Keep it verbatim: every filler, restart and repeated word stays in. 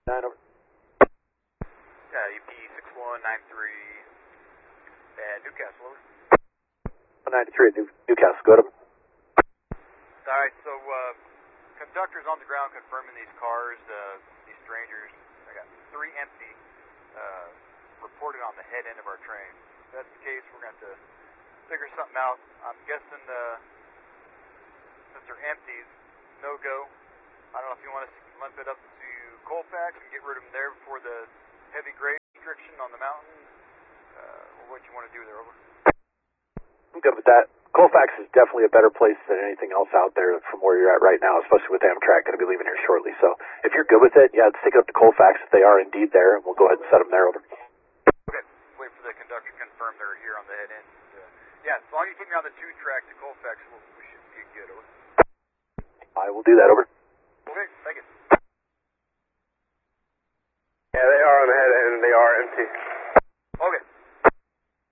Nine over. Yeah, U P six one nine three at Newcastle, over. one ninety-three at New, Newcastle, go to them. Alright, so, uh, conductors on the ground confirming these cars, uh, these strangers, I got three empty, uh, reported on the head end of our train. If that's the case, we're going to have to figure something out. I'm guessing, uh, since they're empties, no go. I don't know if you want us to limp it up to Colfax and get rid of them there before the heavy grade restriction on the mountain, uh, or what you want to do there, over. I'm good with that. Colfax is definitely a better place than anything else out there from where you're at right now, especially with Amtrak going to be leaving here shortly. So if you're good with it, yeah, let's take it up to Colfax if they are indeed there, and we'll go ahead and set them there, over. Okay, wait for the conductor to confirm they're here on the head end. Uh, yeah, as long as you keep me on the two track to Colfax, we'll, we should be good, over. I will do that, over. Okay, thank you. Yeah, they are on the head end, they are empty.